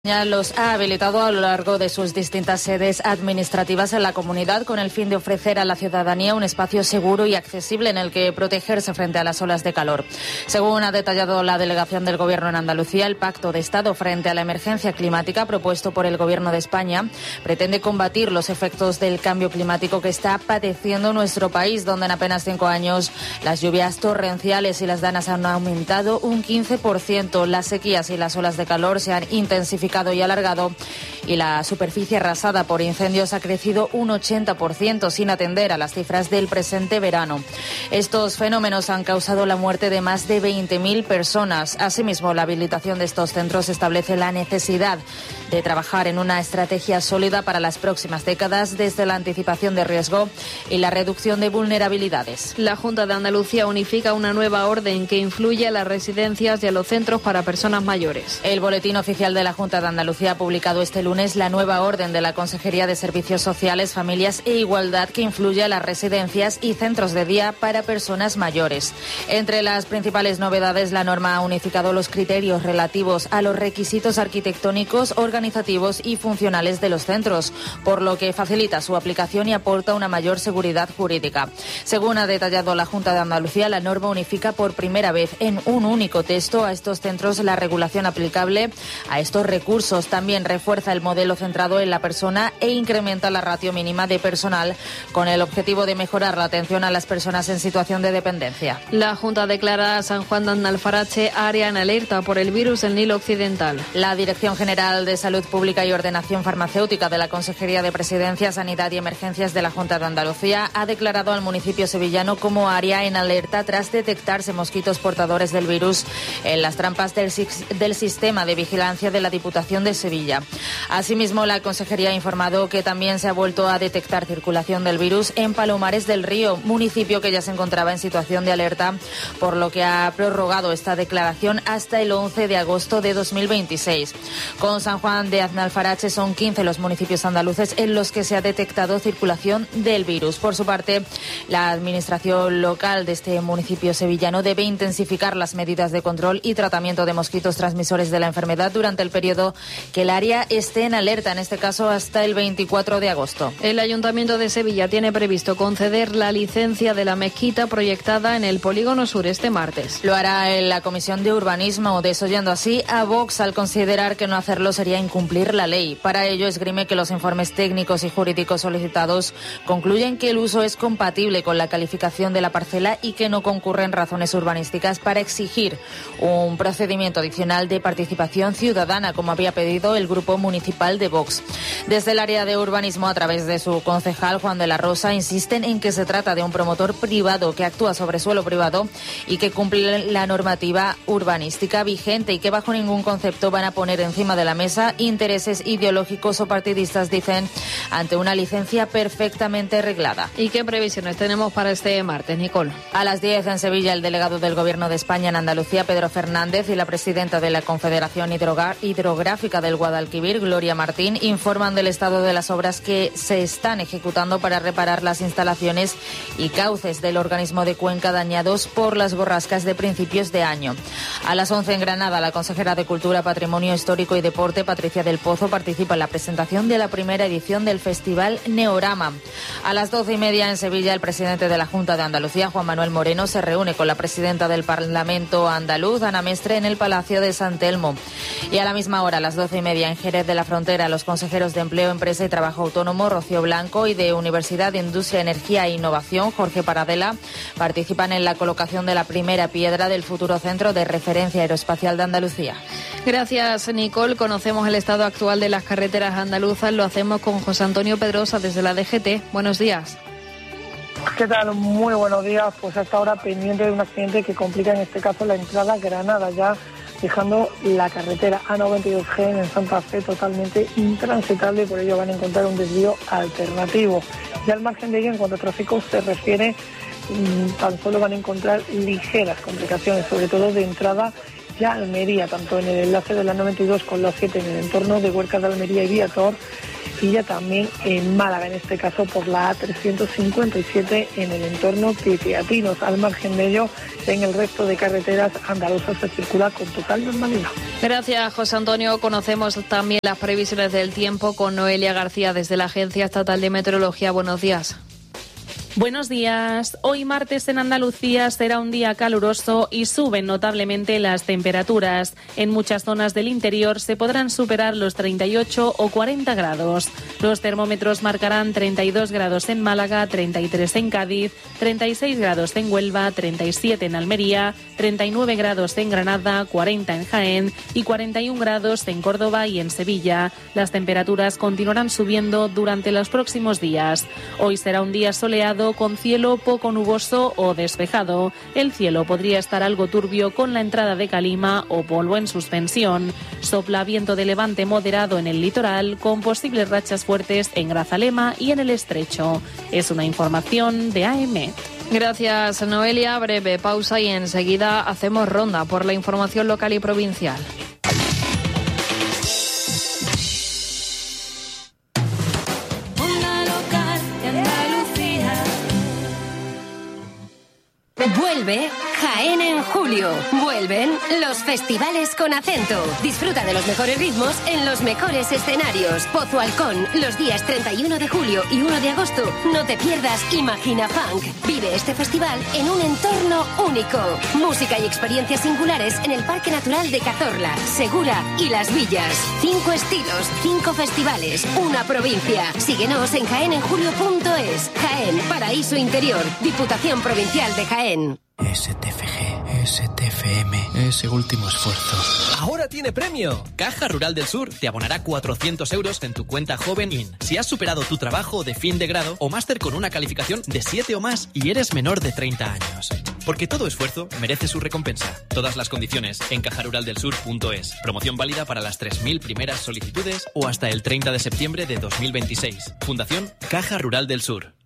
Los ha habilitado a lo largo de sus distintas sedes administrativas en la comunidad con el fin de ofrecer a la ciudadanía un espacio seguro y accesible en el que protegerse frente a las olas de calor. Según ha detallado la delegación del Gobierno en Andalucía, el Pacto de Estado frente a la emergencia climática propuesto por el Gobierno de España pretende combatir los efectos del cambio climático que está padeciendo nuestro país, donde en apenas 5 años las lluvias torrenciales y las danas han aumentado un 15%, las sequías y las olas de calor se han intensificado y alargado y la superficie arrasada por incendios ha crecido un 80% sin atender a las cifras del presente verano. Estos fenómenos han causado la muerte de más de 20.000 personas. Asimismo, la habilitación de estos centros establece la necesidad de trabajar en una estrategia sólida para las próximas décadas desde la anticipación de riesgo y la reducción de vulnerabilidades. La Junta de Andalucía unifica una nueva orden que influye a las residencias y a los centros para personas mayores. El Boletín Oficial de la Junta de Andalucía ha publicado este lunes la nueva orden de la Consejería de Servicios Sociales, Familias e Igualdad que influye a las residencias y centros de día para personas mayores. Entre las principales novedades, la norma ha unificado los criterios relativos a los requisitos arquitectónicos, organizativos y funcionales de los centros, por lo que facilita su aplicación y aporta una mayor seguridad jurídica. Según ha detallado la Junta de Andalucía, la norma unifica por primera vez en un único texto a estos centros la regulación aplicable a estos recursos. También refuerza el modelo centrado en la persona e incrementa la ratio mínima de personal con el objetivo de mejorar la atención a las personas en situación de dependencia. La Junta declara a San Juan de Alfarache área en alerta por el virus del Nilo Occidental. La Dirección General de Salud Pública y Ordenación Farmacéutica de la Consejería de Presidencia, Sanidad y Emergencias de la Junta de Andalucía ha declarado al municipio sevillano como área en alerta tras detectarse mosquitos portadores del virus en las trampas del sistema de vigilancia de la Diputación de Sevilla. Asimismo, la Consejería ha informado que también se ha vuelto a detectar circulación del virus en Palomares del Río, municipio que ya se encontraba en situación de alerta, por lo que ha prorrogado esta declaración hasta el 11 de agosto de 2026. Con San Juan de Aznalfarache son 15 los municipios andaluces en los que se ha detectado circulación del virus. Por su parte, la administración local de este municipio sevillano debe intensificar las medidas de control y tratamiento de mosquitos transmisores de la enfermedad durante el periodo que el área esté en alerta, en este caso hasta el 24 de agosto. El Ayuntamiento de Sevilla tiene previsto conceder la licencia de la mezquita proyectada en el Polígono Sur este martes. Lo hará en la Comisión de Urbanismo, desoyendo así a Vox al considerar que no hacerlo sería incumplir la ley. Para ello esgrime que los informes técnicos y jurídicos solicitados concluyen que el uso es compatible con la calificación de la parcela y que no concurren razones urbanísticas para exigir un procedimiento adicional de participación ciudadana, como había pedido el Grupo Municipal de Vox. Desde el área de urbanismo, a través de su concejal Juan de la Rosa, insisten en que se trata de un promotor privado que actúa sobre suelo privado y que cumple la normativa urbanística vigente y que bajo ningún concepto van a poner encima de la mesa intereses ideológicos o partidistas, dicen, ante una licencia perfectamente reglada. ¿Y qué previsiones tenemos para este martes, Nicole? A las 10 en Sevilla, el delegado del Gobierno de España en Andalucía, Pedro Fernández, y la presidenta de la Confederación Hidrográfica del Guadalquivir, Gloria Martín, informan del estado de las obras que se están ejecutando para reparar las instalaciones y cauces del organismo de Cuenca dañados por las borrascas de principios de año. A las 11 en Granada, la consejera de Cultura, Patrimonio Histórico y Deporte, Patricia del Pozo, participa en la presentación de la primera edición del Festival Neorama. A las 12:30 en Sevilla, el presidente de la Junta de Andalucía, Juan Manuel Moreno, se reúne con la presidenta del Parlamento andaluz, Ana Mestre, en el Palacio de San Telmo. Y a la misma hora, a las 12:30 en Jerez de la Frontera, los consejeros de Empleo, Empresa y Trabajo Autónomo, Rocío Blanco, y de Universidad de Industria, Energía e Innovación, Jorge Paradela, participan en la colocación de la primera piedra del futuro Centro de Referencia Aeroespacial de Andalucía. Gracias, Nicole. Conocemos el estado actual de las carreteras andaluzas. Lo hacemos con José Antonio Pedrosa desde la DGT. Buenos días. ¿Qué tal? Muy buenos días. Pues hasta ahora pendiente de un accidente que complica en este caso la entrada a Granada, ya dejando la carretera A92G en Santa Fe totalmente intransitable, por ello van a encontrar un desvío alternativo. Y al margen de ello, en cuanto a tráfico se refiere, tan solo van a encontrar ligeras complicaciones, sobre todo de entrada ya a Almería, tanto en el enlace de la 92 con la 7 en el entorno de Huerca de Almería y Viator, Melipilla, también en Málaga, en este caso por la A357 en el entorno Pitiatinos. Al margen de ello, en el resto de carreteras andaluzas se circula con total normalidad. Gracias, José Antonio. Conocemos también las previsiones del tiempo con Noelia García desde la Agencia Estatal de Meteorología. Buenos días. Buenos días. Hoy martes en Andalucía será un día caluroso y suben notablemente las temperaturas. En muchas zonas del interior se podrán superar los 38 o 40 grados. Los termómetros marcarán 32 grados en Málaga, 33 en Cádiz, 36 grados en Huelva, 37 en Almería, 39 grados en Granada, 40 en Jaén y 41 grados en Córdoba y en Sevilla. Las temperaturas continuarán subiendo durante los próximos días. Hoy será un día soleado con cielo poco nuboso o despejado. El cielo podría estar algo turbio con la entrada de calima o polvo en suspensión. Sopla viento de levante moderado en el litoral con posibles rachas fuertes en Grazalema y en el Estrecho. Es una información de AEMET. Gracias, Noelia. Breve pausa y enseguida hacemos ronda por la información local y provincial. Vuelve Jaén en julio. Vuelven los festivales con acento. Disfruta de los mejores ritmos en los mejores escenarios. Pozo Halcón, los días 31 de julio y 1 de agosto. No te pierdas Imagina Funk. Vive este festival en un entorno único. Música y experiencias singulares en el Parque Natural de Cazorla, Segura y Las Villas. 5 estilos, 5 festivales, una provincia. Síguenos en jaenenjulio.es. Jaén, paraíso interior. Diputación Provincial de Jaén. STFG, STFM, ese último esfuerzo. ¡Ahora tiene premio! Caja Rural del Sur te abonará 400 euros en tu cuenta Joven IN si has superado tu trabajo de fin de grado o máster con una calificación de 7 o más y eres menor de 30 años. Porque todo esfuerzo merece su recompensa. Todas las condiciones en cajaruraldelsur.es. Promoción válida para las 3.000 primeras solicitudes o hasta el 30 de septiembre de 2026. Fundación Caja Rural del Sur.